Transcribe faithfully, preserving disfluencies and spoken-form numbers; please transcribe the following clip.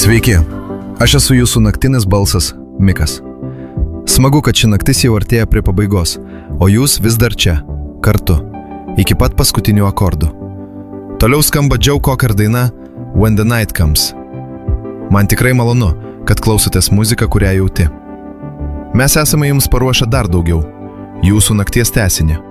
Sveiki, aš esu jūsų naktinis balsas, Mikas. Smagu, kad ši naktis jau artėja prie pabaigos, o jūs vis dar čia, kartu, iki pat paskutinių akordų. Toliau skamba Joe Cocker daina When the Night Comes. Man tikrai malonu, kad klausotės muziką, kurią jauti. Mes esame jums paruošę dar daugiau, jūsų nakties tęsinį.